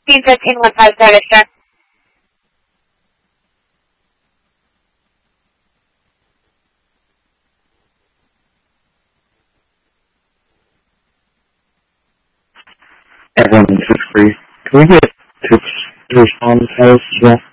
1515 service, sir. Everyone is free. Can we get to respond to this as well?